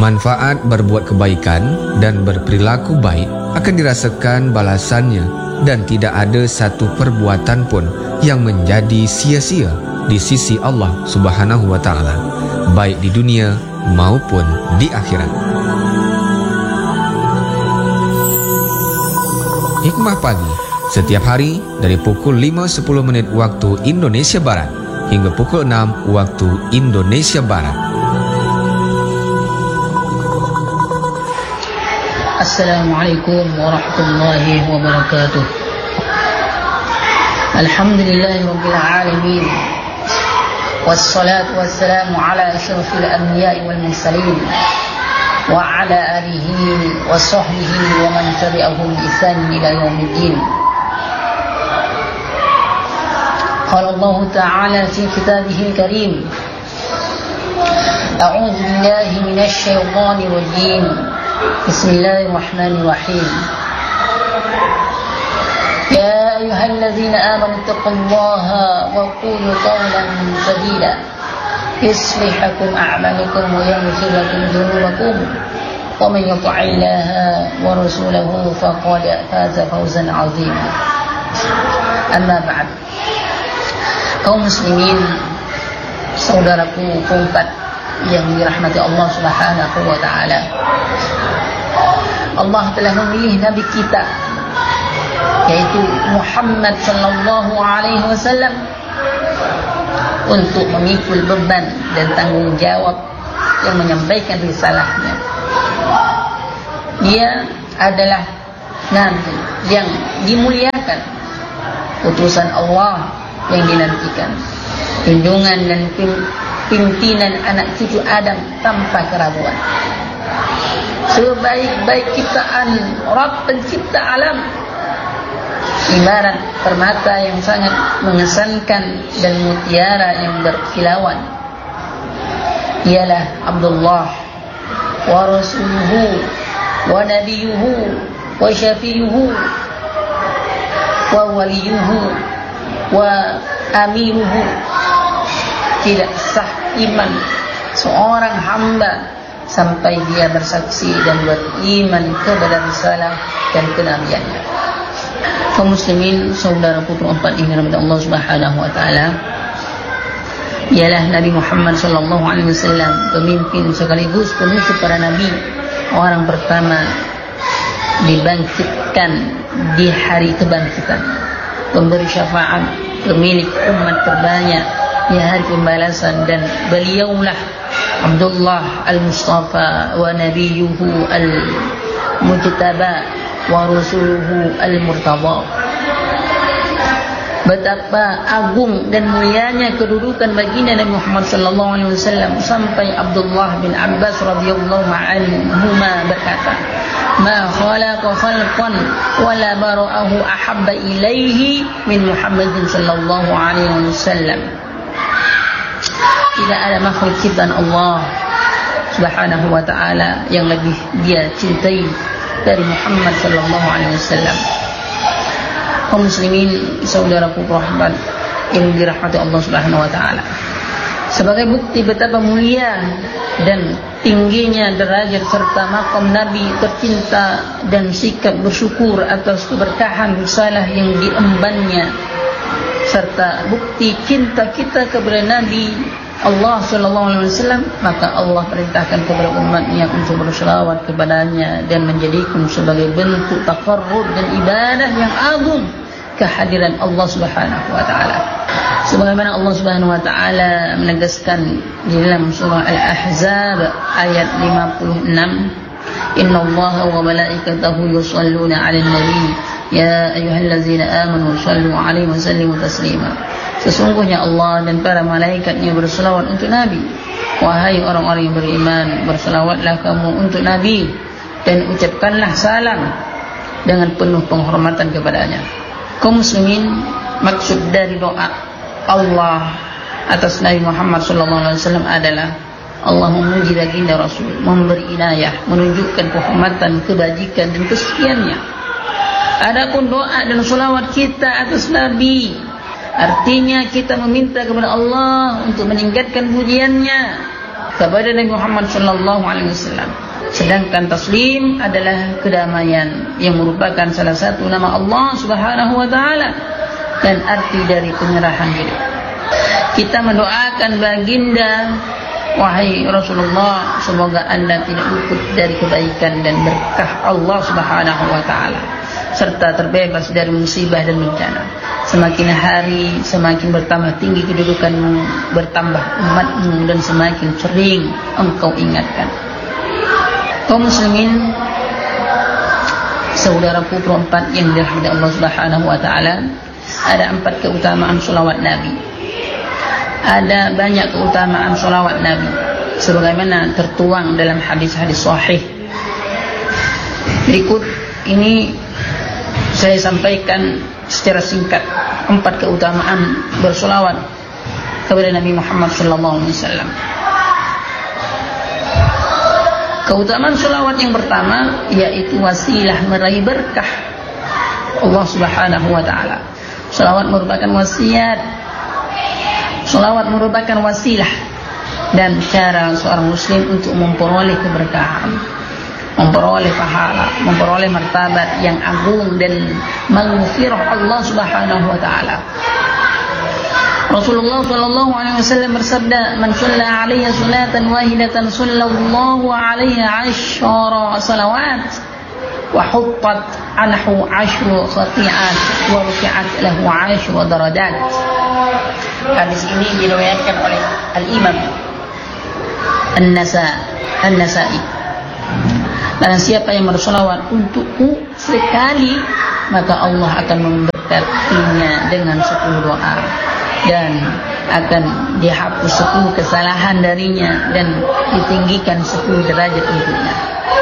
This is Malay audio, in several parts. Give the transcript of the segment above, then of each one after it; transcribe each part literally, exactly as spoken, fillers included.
Manfaat berbuat kebaikan dan berperilaku baik akan dirasakan balasannya, dan tidak ada satu perbuatan pun yang menjadi sia-sia di sisi Allah Subhanahu wa taala, baik di dunia maupun di akhirat. Hikmah pagi setiap hari dari pukul lima sepuluh menit waktu Indonesia Barat hingga pukul enam waktu Indonesia Barat. Assalamualaikum warahmatullahi wabarakatuh. Alhamdulillahi rabbil alamin. Wassalatu wassalamu ala asyrafil anbiya'i wal mursalin wa ala alihi wa sahbihi wa man tabi'ahum bi ihsan ila yaumiddin. Qala Allah ta'ala fi kitabihil karim. A'udzu billahi minasy syaithanir rajim. Bismillahirrahmanirrahim. Ya ayyuhalladzina amanu taqullaha wa qulu qawlan sadida yuslih lakum a'malakum wa yaghfir lakum dhunubakum wa man yuti'illaha wa rasulahu faqad faza fawzan 'azima. Amma ba'd. Kaum muslimin, saudaraku keempat yang dirahmati Allah Subhanahu wa taala. Allah telah memilih nabi kita, yaitu Muhammad sallallahu alaihi wasallam, untuk memikul beban dan tanggung jawab yang menyampaikan risalahnya. Dia adalah nabi yang dimuliakan, utusan Allah yang dinantikan, junjungan dan pimpinan anak cucu Adam tanpa keraguan, sebaik-baik ciptaan Rabb pencipta alam, ibarat permata yang sangat mengesankan dan mutiara yang berkilauan. Ialah Abdullah wa rasuluhu wa nabiyuhu wa syafiyuhu wa waliyuhu wa amiruhu. Tidak sah iman seorang hamba sampai dia bersaksi dan beriman kepada risalah dan kenabiannya. Kaum muslimin, saudara putra empat ini rahmat Allah Subhanahu wa taala, ialah Nabi Muhammad sallallahu alaihi wasallam, pemimpin sekaligus penutup para nabi, orang pertama dibangkitkan di hari kebangkitan, pemberi syafaat, pemilik umat terbanyak di hari pembalasan, dan beliaulah Abdullah al-Mustafa wa nabiyuhu al-mujtaba wa rasuluhu al-murtada. Betapa agung dan mulianya kedudukan baginda Nabi Muhammad sallallahu alaihi wasallam, sampai Abdullah bin Abbas radhiyallahu anhuma berkata, "Ma khalaqa khalqan wa la bara'ahu ahabba ilaihi min Muhammadin sallallahu alaihi wasallam." Tidak ada makhluk ciptaan Allah Subhanahu wa taala yang lebih dia cintai dari Muhammad sallallahu alaihi wasallam. Kaum muslimin, saudaraku rahmat yang dirahmati Allah Subhanahu wa taala, sebagai bukti betapa mulia dan tingginya derajat serta maqam Nabi tercinta dan sikap bersyukur atas keberkahan risalah yang diembannya, serta bukti cinta kita kepada Nabi Allah sallallahu alaihi wasallam, maka Allah perintahkan kepada umatnya untuk berselawat kepadanya dan menjadikan sebagai bentuk taqarrub dan ibadah yang agung kehadiran Allah Subhanahu wa taala. Sebagaimana Allah Subhanahu wa taala menegaskan di dalam surah Al-Ahzab ayat lima puluh enam, "Innallaha wa malaikatahu yusholluna 'alan nabi, ya ayyuhallazina amanu shallu 'alaihi wa sallimu taslima." Sesungguhnya Allah dan para malaikatnya berselawat untuk Nabi. Wahai orang-orang yang beriman, berselawatlah kamu untuk Nabi dan ucapkanlah salam dengan penuh penghormatan kepadanya. Kaum muslimin, maksud dari doa Allah atas Nabi Muhammad sallallahu alaihi wasallam adalah Allah memuji baginda Rasul, memberi inayah, menunjukkan kehormatan, kebajikan dan kesuciannya. Adapun doa dan selawat kita atas Nabi, artinya kita meminta kepada Allah untuk meningkatkan pujiannya, kepada Nabi Muhammad sallallahu alaihi wasallam. Sedangkan taslim adalah kedamaian yang merupakan salah satu nama Allah Subhanahu wa taala dan arti dari penyerahan diri. Kita mendoakan baginda, wahai Rasulullah, semoga Anda tidak luput dari kebaikan dan berkah Allah Subhanahu wa taala serta terbebas dari musibah dan bencana. Semakin hari semakin bertambah tinggi kedudukanmu, bertambah umatmu, dan semakin sering engkau ingatkan. Kaum muslimin, saudaraku perempat yang dirahmati Allah Subhanahu wa taala, ada empat keutamaan salawat Nabi. Ada banyak keutamaan salawat Nabi sebagaimana tertuang dalam hadis-hadis sahih. Berikut ini saya sampaikan secara singkat empat keutamaan bersolawat kepada Nabi Muhammad sallallahu alaihi wasallam. Keutamaan solawat yang pertama yaitu wasilah meraih berkah Allah Subhanahu wa taala. Solawat merupakan wasiat, solawat merupakan wasilah dan cara seorang muslim untuk memperoleh keberkahan, memperoleh pahala, memperoleh martabat yang agung dan maghfirah Allah Subhanahu wa taala. Rasulullah sallallahu alaihi wasallam bersabda, "Man shalla 'alayya salatan wahidatan sallallahu 'alaihi 'ashara salawat wa huttat anhu 'ashru khati'at wa rufi'at lahu 'ashru darajat." Hadis ini diriwayatkan oleh Al-Imam An-Nasa An-Nasa'i. Dan siapa yang bersolawat untukku sekali, maka Allah akan memberkatinya dengan sepuluh doa dan akan dihapus sepuluh kesalahan darinya dan ditinggikan sepuluh derajat untuknya.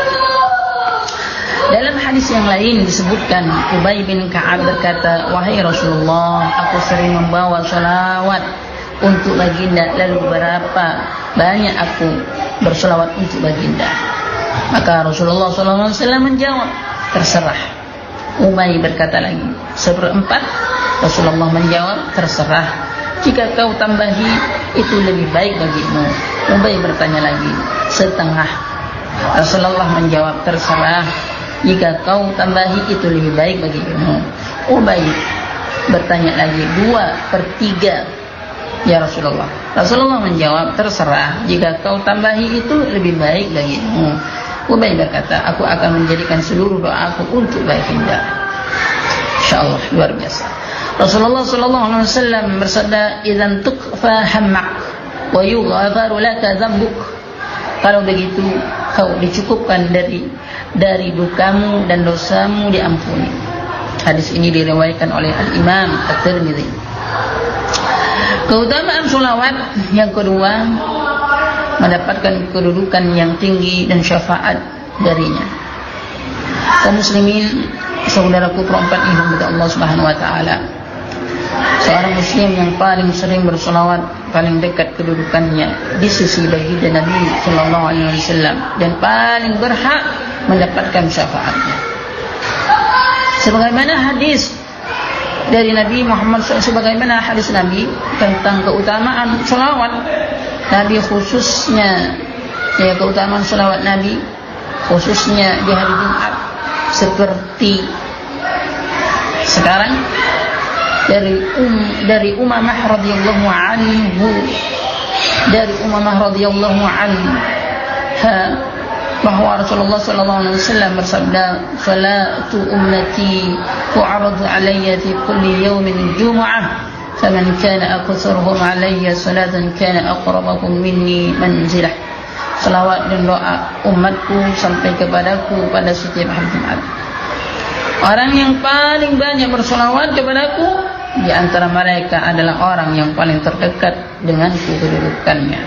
Dalam hadis yang lain disebutkan, Ubay bin Ka'ab berkata, "Wahai Rasulullah, aku sering membawa salawat untuk baginda, lalu berapa banyak aku bersalawat untuk baginda?" Maka Rasulullah sallallahu alaihi wasallam menjawab, "Terserah." Ubay berkata lagi, "Seperempat." Rasulullah menjawab, "Terserah. Jika kau tambahi, itu lebih baik bagimu." Ubay bertanya lagi, "Setengah." Rasulullah menjawab, "Terserah. Jika kau tambahi, itu lebih baik bagimu." Ubay bertanya lagi, "Dua per tiga." Ya Rasulullah. Rasulullah menjawab, "Terserah. Jika kau tambahi, itu lebih baik bagimu." Ubay berkata, "Aku akan menjadikan seluruh doaku untuk baginda." Insyaallah, luar biasa. Rasulullah sallallahu alaihi wasallam bersabda, "Idzan tukfa hammak wa yughafaru laka dzambuk." Kalau begitu kau dicukupkan dari dari dukamu dan dosamu diampuni. Hadis ini diriwayatkan oleh Al-Imam At-Tirmidzi. Keutamaan salawat yang kedua, mendapatkan kedudukan yang tinggi dan syafaat darinya. Kaum muslimin, saudaraku perempat ini kepada Allah Subhanahu wa taala, seorang muslim yang paling sering bersolawat, paling dekat kedudukannya di sisi baginda Nabi sallallahu alaihi wasallam dan paling berhak mendapatkan syafaatnya. Sebagaimana hadis dari Nabi Muhammad shallallahu alaihi wasallam, sebagaimana hadis Nabi tentang keutamaan solawat Nabi, khususnya ya keutamaan solawat Nabi khususnya di hari Jumat, seperti sekarang dari um dari Umamah radhiyallahu anhu dari Umamah radhiyallahu anha bahwa Rasulullah sallallahu alaihi wasallam bersabda, "Salatu ummati tu'radu 'alayya fi kulli yawmin jumu'ah, faman kana aqsaruhum 'alayya salatan kana aqrabahum minni manzilah." Salawat dan doa umatku sampai kepadaku pada setiap hari Jumat. Orang yang paling banyak bersolawat kepadaku di antara mereka adalah orang yang paling terdekat denganku kedudukannya.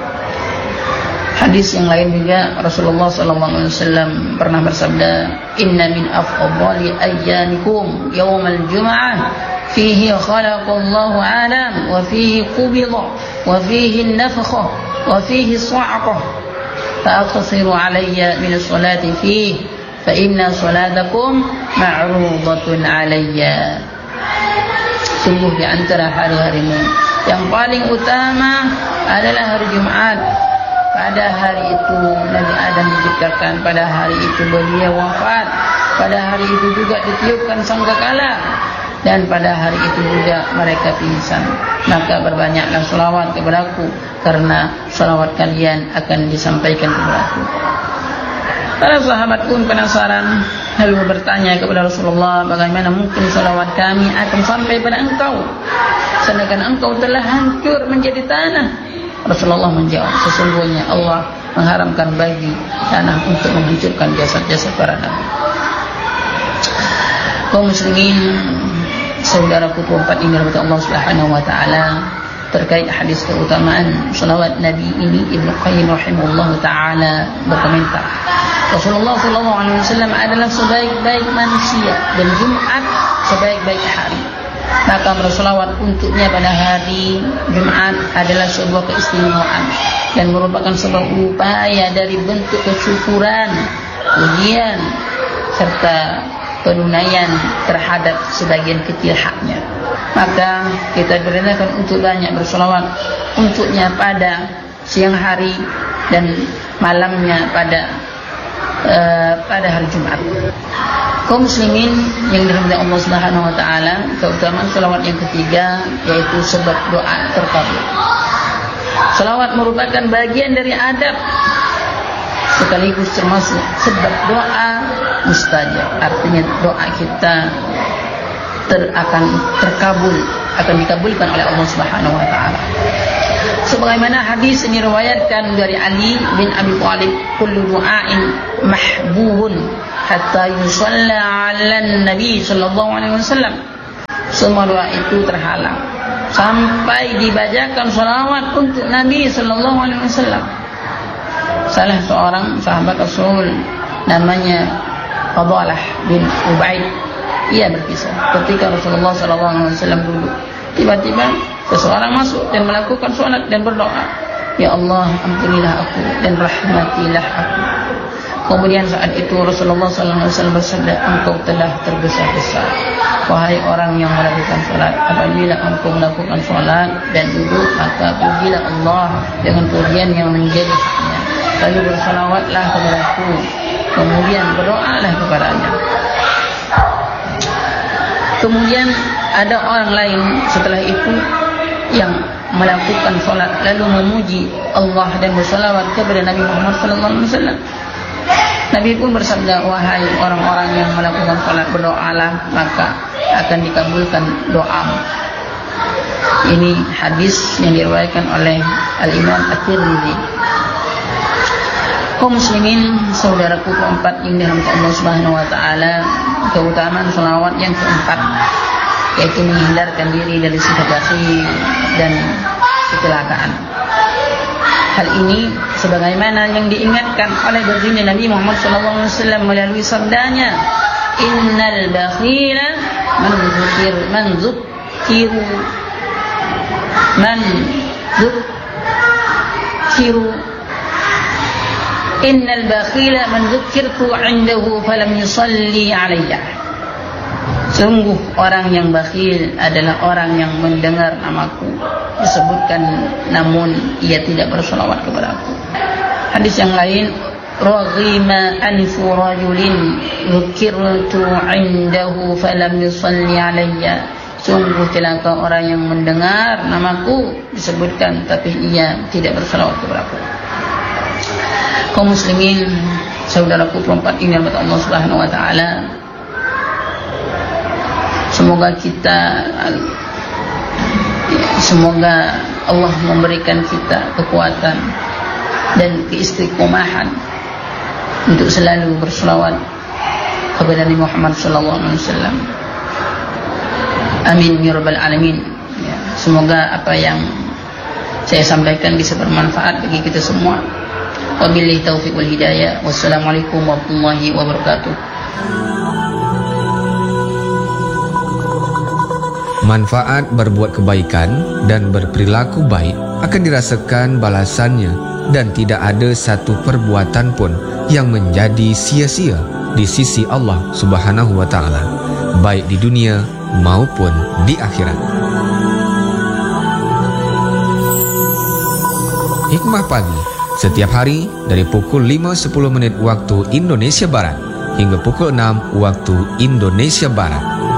Hadis yang lain juga Rasulullah sallallahu alaihi wasallam pernah bersabda, "Inna min afdali ayyamikum yaumal jum'ah, fihi khalaqallahu Adam wa fihi qubida wa fihi nafakha wa fihi su'aqah, fa'aqsiru alayya min as-salati fihi fa inna salatakum ma'rudatun alayya." Sungguh di antara hari-harimu yang paling utama adalah hari Jumat. pada hari itu Nabi Adam diciptakan, pada hari itu beliau wafat, pada hari itu juga ditiupkan sangkakala, dan pada hari itu juga mereka pingsan. Maka berbanyaklah salawat kepadaku, karena salawat kalian akan disampaikan kepadaku. Para sahabat pun penasaran, lalu bertanya kepada Rasulullah, bagaimana mungkin salawat kami akan sampai pada engkau, sedangkan engkau telah hancur menjadi tanah? Rasulullah menjawab, sesungguhnya Allah mengharamkan bagi tanah untuk menghancurkan jasad-jasad para nabi. Kaum muslimin, saudaraku keempat ini rahmat Allah Subhanahu wa taala, terkait hadis keutamaan salawat Nabi ini, Ibnu Qayyim rahimahullah taala berkomentar, Rasulullah sallallahu alaihi wasallam adalah sebaik-baik manusia dan Jumat sebaik-baik hari. Maka bersolawat untuknya pada hari Jumat adalah sebuah keistimewaan dan merupakan sebuah upaya dari bentuk kesyukuran, pujian serta penunaian terhadap sebagian kecil haknya. Maka kita diperintahkan untuk banyak bersolawat untuknya pada siang hari dan malamnya pada uh, pada hari Jumat. Kaum muslimin yang dirahmati Allah Subhanahu wa taala, keutamaan selawat yang ketiga yaitu sebab doa terkabul. Selawat merupakan bagian dari adab sekaligus termasuk sebab doa mustajab. Artinya doa kita ter akan terkabul, akan dikabulkan oleh Allah Subhanahu wa taala. Sebagaimana hadis ini diriwayatkan dari Ali bin Abi Thalib, kullu du'ain mahbubun hatta yusalla 'alan nabi sallallahu alaihi wasallam. Semua doa itu terhalang sampai dibacakan salawat untuk Nabi sallallahu alaihi wasallam. Salah seorang sahabat Rasul namanya Fadalah bin Ubaid, ia berkisah ketika Rasulullah sallallahu alaihi wasallam duduk, tiba-tiba seseorang masuk dan melakukan salat dan berdoa, ya Allah, ampunilah aku dan rahmatilah aku. Kemudian saat itu Rasulullah sallallahu alaihi wasallam bersabda, engkau telah tergesa-gesa, wahai orang yang melakukan salat. Apabila engkau melakukan salat dan duduk, maka pujilah Allah dengan pujian yang menjadi haknya, lalu bersalawatlah kepadaku, kemudian berdoalah kepadanya. Kemudian ada orang lain setelah itu yang melakukan salat lalu memuji Allah dan bersalawat kepada Nabi Muhammad sallallahu alaihi wasallam. Nabi pun bersabda, wahai orang-orang yang melakukan salat, berdoalah maka akan dikabulkan doamu. Ini hadis yang diriwayatkan oleh Al-Imam At-Tirmidzi. Kaum muslimin, saudaraku keempat yang dirahmati Allah Subhanahu wa taala, keutamaan salawat yang keempat yaitu menghindarkan diri dari sifat bakhil dan kecelakaan. Hal ini sebagaimana yang diingatkan oleh baginda Nabi Muhammad sallallahu alaihi wasallam melalui sabdanya, innal bakhila man dzukir man dzukiru man dzukiru innal bakhila man dzukirtu 'indahu falam yusalli 'alayya. Sungguh orang yang bakhil adalah orang yang mendengar namaku disebutkan namun ia tidak bersolawat kepadaku. Hadis yang lain, raghima anfu rajulin dzukirtu 'indahu falam yusalli 'alayya. Sungguh celaka orang yang mendengar namaku disebutkan tapi ia tidak bersolawat kepadaku. Kaum muslimin, saudaraku perempat ini rahmat Allah Subhanahu wa taala, semoga kita semoga Allah memberikan kita kekuatan dan keistiqomahan untuk selalu berselawat kepada Nabi Muhammad sallallahu alaihi wasallam. Amin ya rabbal alamin. Ya, semoga apa yang saya sampaikan bisa bermanfaat bagi kita semua. Wabillahi taufiq wal hidayah. Wassalamualaikum warahmatullahi wabarakatuh. Manfaat berbuat kebaikan dan berperilaku baik akan dirasakan balasannya, dan tidak ada satu perbuatan pun yang menjadi sia-sia di sisi Allah Subhanahu wa taala, baik di dunia maupun di akhirat. Hikmah pagi Setiap hari dari pukul lima sepuluh menit waktu Indonesia Barat hingga pukul enam waktu Indonesia Barat.